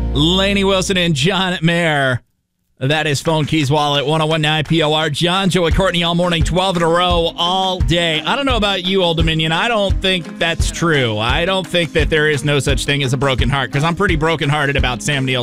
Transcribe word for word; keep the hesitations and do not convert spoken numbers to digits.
Lainey Wilson and John Mayer. That is Phone Keys Wallet, one oh one point nine P O R. John, Joey, Courtney all morning, twelve in a row, all day. I don't know about you, Old Dominion. I don't think that's true. I don't think that there is no such thing as a broken heart, because I'm pretty brokenhearted about Sam Neill